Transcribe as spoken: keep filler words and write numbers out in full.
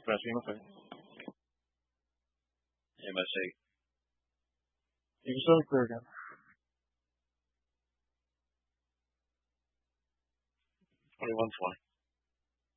いらっしゃいませ。 M S eight. You can start clear again. twenty-one twenty.